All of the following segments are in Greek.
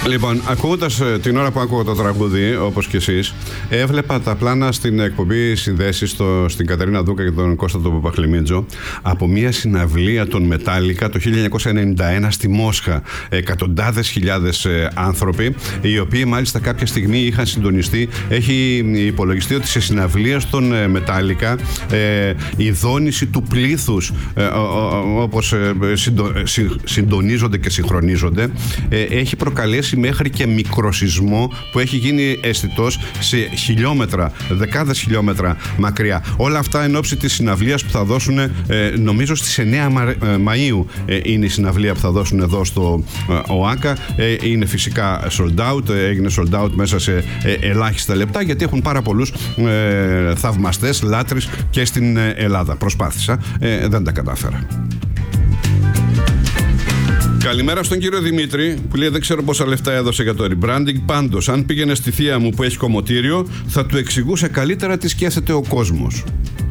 Λοιπόν, ακούγοντας την ώρα που άκουγα το τραγούδι, όπως και εσείς, έβλεπα τα πλάνα στην εκπομπή Συνδέσεις στην Κατερίνα Δούκα και τον Κώστα τον Παπαχλημίτζο από μια συναυλία των Metallica το 1991 στη Μόσχα. Εκατοντάδες χιλιάδες άνθρωποι, οι οποίοι μάλιστα κάποια στιγμή είχαν συντονιστεί. Έχει υπολογιστεί ότι σε συναυλίες των Metallica η δόνηση του πλήθους, όπως συντονίζονται και συγχρονίζονται, έχει προκαλέσει μέχρι και μικροσεισμό που έχει γίνει αισθητός σε χιλιόμετρα, δεκάδες χιλιόμετρα μακριά. Όλα αυτά εν ώψη της συναυλίας που θα δώσουν, νομίζω στις 9 Μαΐου είναι η συναυλία που θα δώσουν εδώ στο ΟΑΚΑ. Είναι φυσικά sold out, έγινε sold out μέσα σε ελάχιστα λεπτά, γιατί έχουν πάρα πολλούς θαυμαστές, λάτρεις και στην Ελλάδα. Προσπάθησα, δεν τα κατάφερα. Καλημέρα στον κύριο Δημήτρη που λέει: δεν ξέρω πόσα λεφτά έδωσε για το rebranding. Πάντως, αν πήγαινε στη θεία μου που έχει κομμωτήριο, θα του εξηγούσε καλύτερα τι σκέφτεται ο κόσμος.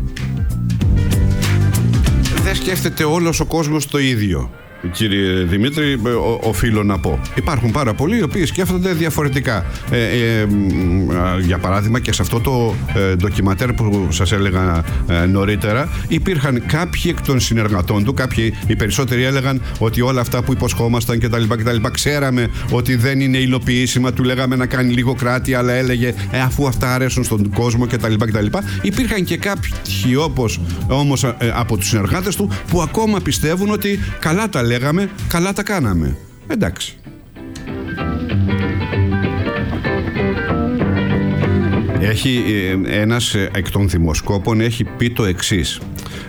Δεν σκέφτεται όλος ο κόσμος το ίδιο, κύριε Δημήτρη, οφείλω να πω. Υπάρχουν πάρα πολλοί οι οποίοι σκέφτονται διαφορετικά. Για παράδειγμα, και σε αυτό το ντοκιματέρ που σας έλεγα νωρίτερα, υπήρχαν κάποιοι εκ των συνεργατών του, οι περισσότεροι έλεγαν ότι όλα αυτά που υποσχόμασταν κτλ. Ξέραμε ότι δεν είναι υλοποιήσιμα, του λέγαμε να κάνει λίγο κράτη, αλλά έλεγε αφού αυτά αρέσουν στον κόσμο κτλ. Υπήρχαν και κάποιοι όμως από τους συνεργάτες του που ακόμα πιστεύουν ότι καλά τα λέγαμε, καλά τα κάναμε. Εντάξει. Έχει ένας εκ των δημοσκόπων έχει πει το εξής.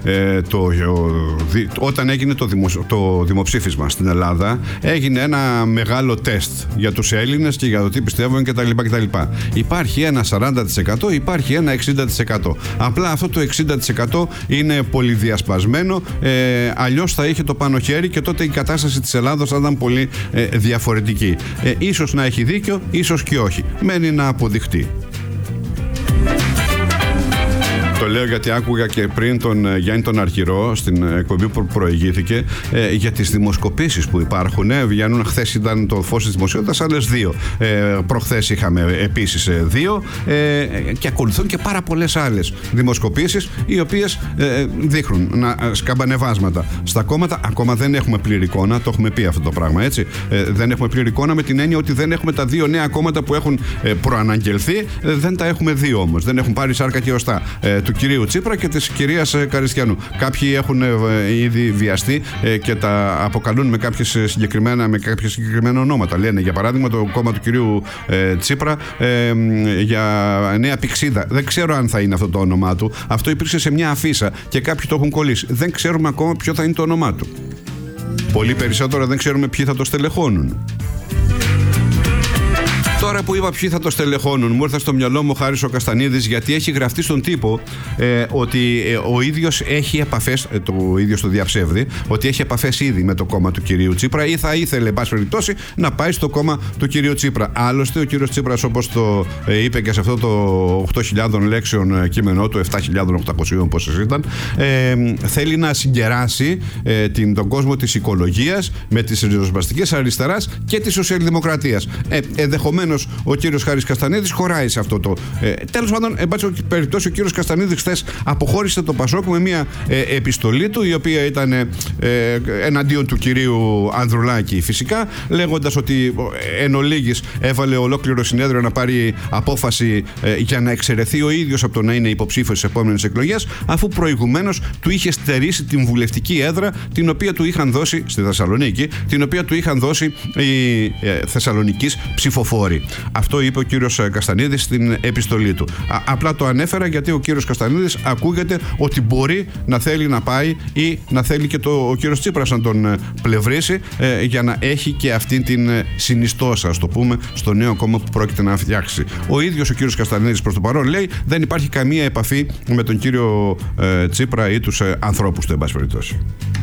Όταν έγινε το δημοψήφισμα στην Ελλάδα, έγινε ένα μεγάλο τεστ για τους Έλληνες και για το τι πιστεύουν κτλ. Υπάρχει ένα 40%, υπάρχει ένα 60%. Απλά αυτό το 60% είναι πολυδιασπασμένο, αλλιώς θα είχε το πάνω χέρι και τότε η κατάσταση της Ελλάδας θα ήταν πολύ διαφορετική. Ίσως να έχει δίκιο, ίσως και όχι. Μένει να αποδειχτεί. Το λέω γιατί άκουγα και πριν τον Γιάννη τον Αρχηρό στην εκπομπή που προηγήθηκε για τις δημοσκοπήσεις που υπάρχουν. Βγαίνουν, χθες ήταν το φως της δημοσιότητας, άλλες 2. Προχθές είχαμε επίσης 2 και ακολουθούν και πάρα πολλές άλλες δημοσκοπήσεις οι οποίες δείχνουν σκαμπανεβάσματα στα κόμματα. Ακόμα δεν έχουμε πλήρη εικόνα, το έχουμε πει αυτό το πράγμα, έτσι. Δεν έχουμε πλήρη εικόνα με την έννοια ότι δεν έχουμε τα 2 νέα κόμματα που έχουν προαναγγελθεί, δεν τα έχουμε δει όμως. Δεν έχουν πάρει σάρκα και οστά. Του κυρίου Τσίπρα και της κυρίας Καριστιανού. Κάποιοι έχουν ήδη βιαστεί και τα αποκαλούν με κάποια συγκεκριμένα ονόματα. Λένε για παράδειγμα το κόμμα του κυρίου Τσίπρα για Νέα Πηξίδα. Δεν ξέρω αν θα είναι αυτό το όνομά του. Αυτό υπήρξε σε μια αφίσα και κάποιοι το έχουν κολλήσει. Δεν ξέρουμε ακόμα ποιο θα είναι το όνομά του. Πολύ περισσότερο δεν ξέρουμε ποιοι θα το στελεχώνουν. Τώρα που είπα ποιοι θα το στελεχώνουν, μου ήρθε στο μυαλό μου ο Χάρης ο Καστανίδης, γιατί έχει γραφτεί στον τύπο ότι ο ίδιος έχει επαφές, το ίδιο στο διαψεύδει, ότι έχει επαφές ήδη με το κόμμα του κυρίου Τσίπρα ή θα ήθελε, εν πάση περιπτώσει, να πάει στο κόμμα του κυρίου Τσίπρα. Άλλωστε, ο κύριος Τσίπρας, όπως το είπε και σε αυτό το 8.000 λέξεων κείμενό του, 7.800 πόσες ήταν, θέλει να συγκεράσει τον κόσμο της οικολογίας με τις ριζοσπαστικές αριστεράς και της σοσιαλδημοκρατίας. Ενδεχομένως ο κύριος Χάρης Καστανίδης χωράει σε αυτό το. Τέλος πάντων, εν πάση περιπτώσει, ο κύριος Καστανίδης χθες αποχώρησε το Πασόκ με μια επιστολή του, η οποία ήταν εναντίον του κυρίου Ανδρουλάκη, φυσικά, λέγοντας ότι εν ολίγης έβαλε ολόκληρο συνέδριο να πάρει απόφαση για να εξαιρεθεί ο ίδιος από το να είναι υποψήφιος στις επόμενες εκλογές, αφού προηγουμένως του είχε στερήσει την βουλευτική έδρα, την οποία του είχαν δώσει στη Θεσσαλονίκη, την οποία του είχαν δώσει οι Θεσσαλονικείς ψηφοφόροι. Αυτό είπε ο κύριος Καστανίδης στην επιστολή του. Απλά το ανέφερα γιατί ο κύριος Καστανίδης ακούγεται ότι μπορεί να θέλει να πάει ή να θέλει και ο κύριος Τσίπρας να τον πλευρίσει για να έχει και αυτή την συνιστόσα, ας το πούμε, στο νέο κόμμα που πρόκειται να φτιάξει. Ο ίδιος ο κύριος Καστανίδης προς το παρόν λέει δεν υπάρχει καμία επαφή με τον κύριο Τσίπρα ή τους ανθρώπους του, εν πάση περιπτώσει.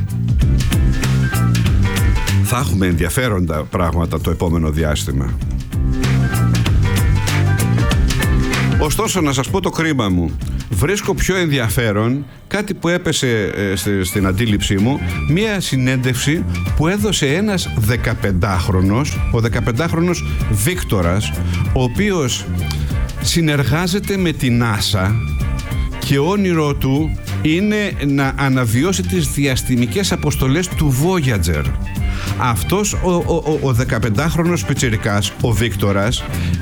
Θα έχουμε ενδιαφέροντα πράγματα το επόμενο διάστημα. Ωστόσο, να σας πω το κρίμα μου. βρίσκω πιο ενδιαφέρον κάτι που έπεσε στην αντίληψή μου, μία συνέντευξη που έδωσε ένας 15χρονος, ο 15χρονος Βίκτορας, ο οποίος συνεργάζεται με την NASA και όνειρό του είναι να αναβιώσει τις διαστημικές αποστολές του Voyager. Αυτός ο 15χρονος πιτσιρικάς, ο Βίκτορας,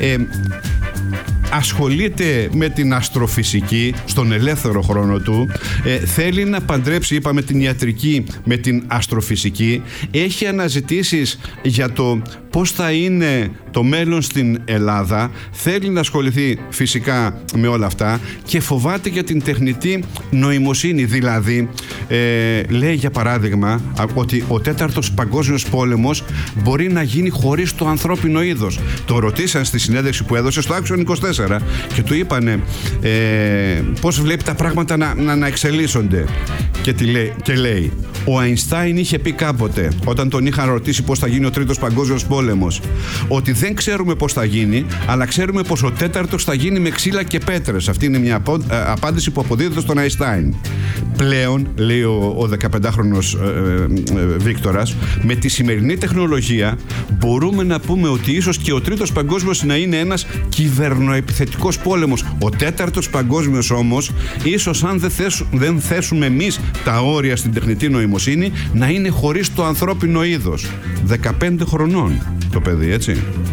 ασχολείται με την αστροφυσική στον ελεύθερο χρόνο του, θέλει να παντρέψει, είπαμε, την ιατρική με την αστροφυσική, έχει αναζητήσεις για το πώς θα είναι το μέλλον στην Ελλάδα, θέλει να ασχοληθεί φυσικά με όλα αυτά και φοβάται για την τεχνητή νοημοσύνη. Δηλαδή λέει για παράδειγμα ότι ο 4ος παγκόσμιος πόλεμος μπορεί να γίνει χωρίς το ανθρώπινο είδος. Το ρωτήσαν στη συνέντευξη που έδωσε στο Action 24 και του είπανε πώς βλέπει τα πράγματα να εξελίσσονται και λέει, ο Αϊνστάιν είχε πει κάποτε, όταν τον είχαν ρωτήσει πώς θα γίνει ο 3ος παγκόσμιος πόλεμος, ότι δεν ξέρουμε πώς θα γίνει, αλλά ξέρουμε πως ο 4ος θα γίνει με ξύλα και πέτρες. Αυτή είναι μια απάντηση που αποδίδεται στον Αϊνστάιν. Πλέον, λέει ο 15χρονος Βίκτορας, με τη σημερινή τεχνολογία μπορούμε να πούμε ότι ίσως και ο 3ος παγκόσμιος να είναι ένας κυβερνοεπιθετικός πόλεμος. Ο 4ος παγκόσμιος όμως, ίσως αν δεν θέσουμε εμείς τα όρια στην τεχνητή νοημοσύνη, να είναι χωρίς το ανθρώπινο είδος. 15 χρονών το παιδί, έτσι.